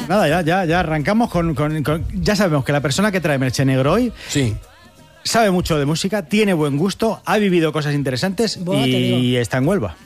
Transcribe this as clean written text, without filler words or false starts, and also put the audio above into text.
Nada, ya arrancamos ya sabemos que la persona que trae merche negro hoy... Sí. Sabe mucho de música, tiene buen gusto, ha vivido cosas interesantes y está en Huelva.